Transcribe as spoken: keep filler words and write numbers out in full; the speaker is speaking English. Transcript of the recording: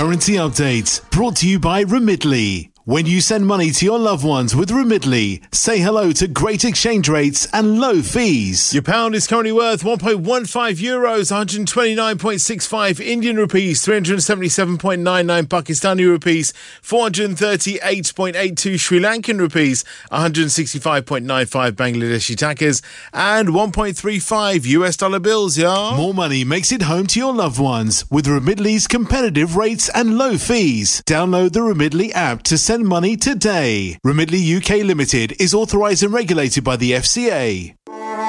Currency update brought to you by Remitly. When you send money to your loved ones with Remitly, say hello to great exchange rates and low fees. Your pound is currently worth one point one five euros, one hundred twenty-nine point six five Indian rupees, three hundred seventy-seven point nine nine Pakistani rupees, four hundred thirty-eight point eight two Sri Lankan rupees, one hundred sixty-five point nine five Bangladeshi takas, and one point three five U S dollar bills, y'all. More money makes it home to your loved ones with Remitly's competitive rates and low fees. Download the Remitly app to send money today. Remitly U K Limited is authorised and regulated by the F C A.